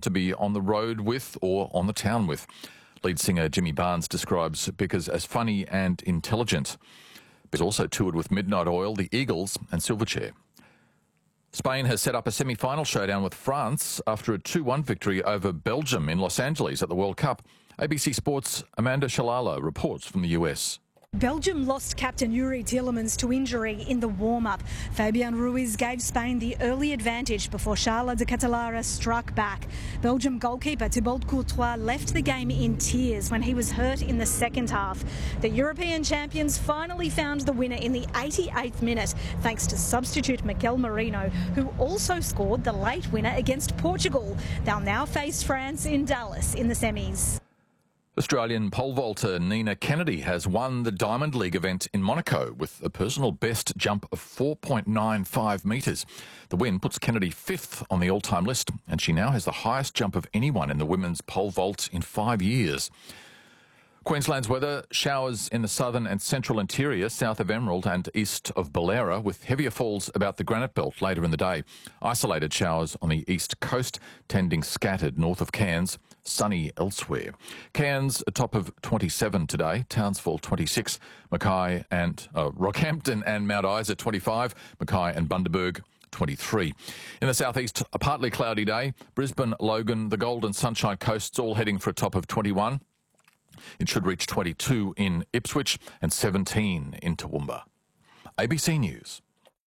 to be on the road with or on the town with. Lead singer Jimmy Barnes describes Bickers as funny and intelligent. He's also toured with Midnight Oil, the Eagles and Silverchair. Spain has set up a semi-final showdown with France after a 2-1 victory over Belgium in Los Angeles at the World Cup. ABC Sports' Amanda Shalala reports from the US. Belgium lost captain Yuri Tielemans to injury in the warm-up. Fabian Ruiz gave Spain the early advantage before Charles de Catalara struck back. Belgium goalkeeper Thibaut Courtois left the game in tears when he was hurt in the second half. The European champions finally found the winner in the 88th minute, thanks to substitute Mikel Merino, who also scored the late winner against Portugal. They'll now face France in Dallas in the semis. Australian pole vaulter Nina Kennedy has won the Diamond League event in Monaco with a personal best jump of 4.95 metres. The win puts Kennedy 5th on the all-time list, and she now has the highest jump of anyone in the women's pole vault in 5 years. Queensland's weather: showers in the southern and central interior, south of Emerald and east of Ballera, with heavier falls about the Granite Belt later in the day. Isolated showers on the east coast, tending scattered north of Cairns. Sunny elsewhere. Cairns a top of 27 today, Townsville 26, Mackay and Rockhampton and Mount Isa 25, Mackay and Bundaberg 23. In the southeast, a partly cloudy day. Brisbane, Logan, the Gold and Sunshine Coasts all heading for a top of 21. It should reach 22 in Ipswich and 17 in Toowoomba. ABC News.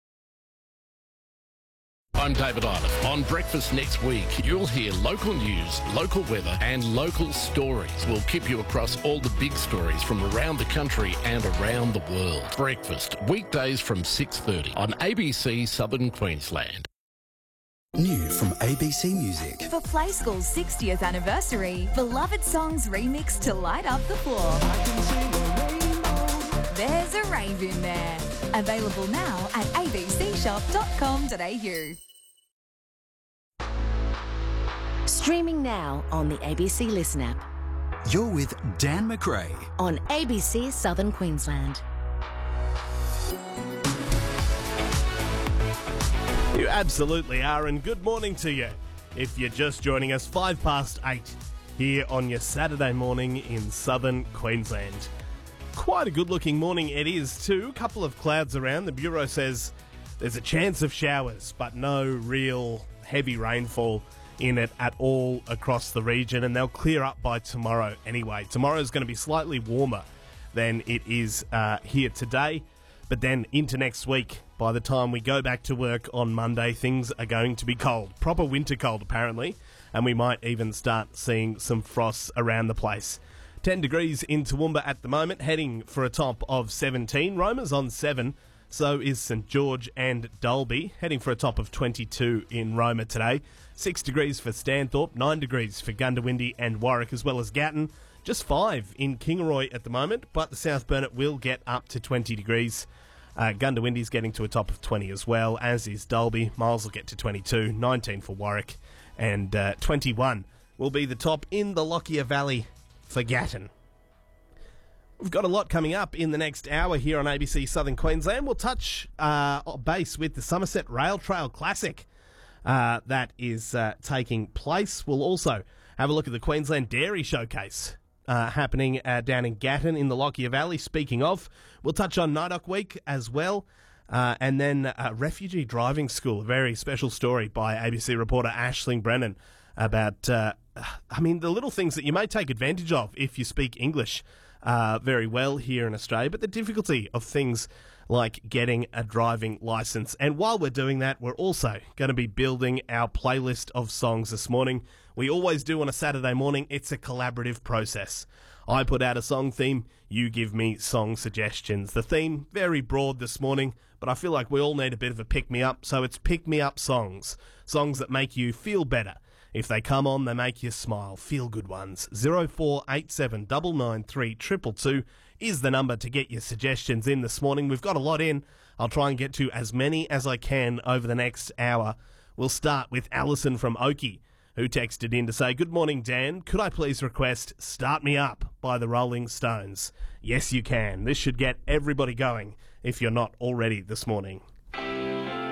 I'm David Island. On Breakfast next week, you'll hear local news, local weather and local stories. We'll keep you across all the big stories from around the country and around the world. Breakfast, weekdays from 6:30 on ABC Southern Queensland. New from ABC Music. For Play School's 60th anniversary, beloved songs remixed to light up the floor. There's a rave in there. Available now at abcshop.com.au. Streaming now on the ABC Listen app. You're with Dan McRae on ABC Southern Queensland. You absolutely are, and good morning to you. If you're just joining us, 8:05 here on your Saturday morning in Southern Queensland. Quite a good-looking morning it is too. A couple of clouds around. The Bureau says there's a chance of showers, but no real heavy rainfall in it at all across the region, and they'll clear up by tomorrow anyway. Tomorrow is going to be slightly warmer than it is here today, but then into next week, by the time we go back to work on Monday, things are going to be cold. Proper winter cold, apparently, and we might even start seeing some frosts around the place. 10 degrees in Toowoomba at the moment, heading for a top of 17. Roma's on 7, so is St George and Dalby, heading for a top of 22 in Roma today. 6 degrees for Stanthorpe, 9 degrees for Gundawindi and Warwick, as well as Gatton. Just 5 in Kingaroy at the moment, but the South Burnett will get up to 20 degrees. Gundawindi's getting to a top of 20 as well, as is Dalby. Miles will get to 22, 19 for Warwick, and 21 will be the top in the Lockyer Valley for Gatton. We've got a lot coming up in the next hour here on ABC Southern Queensland. We'll touch base with the Somerset Rail Trail Classic that is taking place. We'll also have a look at the Queensland Dairy Showcase happening down in Gatton in the Lockyer Valley. Speaking of, we'll touch on NIDOC Week as well. And then Refugee Driving School, a very special story by ABC reporter Aisling Brennan about, the little things that you may take advantage of if you speak English very well here in Australia, but the difficulty of things like getting a driving licence. And while we're doing that, we're also going to be building our playlist of songs this morning. We always do on a Saturday morning. It's a collaborative process. I put out a song theme, you give me song suggestions. The theme, very broad this morning, but I feel like we all need a bit of a pick-me-up, so it's pick-me-up songs. Songs that make you feel better. If they come on, they make you smile. Feel-good ones. 0487 993 222 is the number to get your suggestions in this morning. We've got a lot in. I'll try and get to as many as I can over the next hour. We'll start with Alison from Oakey, who texted in to say, "Good morning, Dan. Could I please request Start Me Up by the Rolling Stones?" Yes, you can. This should get everybody going if you're not already this morning.